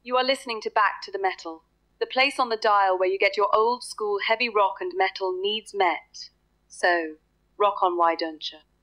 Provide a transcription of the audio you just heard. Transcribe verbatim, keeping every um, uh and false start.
You are listening to Back to the Metal, the place on the dial where you get your old school heavy rock and metal needs met. So, rock on, why don't you?